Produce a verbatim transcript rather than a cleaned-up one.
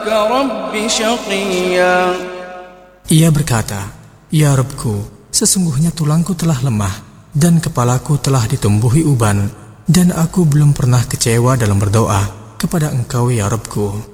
لك رب شقيا. Ia berkata, Ya Rabbku, sesungguhnya tulangku telah lemah dan kepalaku telah ditumbuhi uban, dan aku belum pernah kecewa dalam berdoa kepada Engkau ya Rabbku.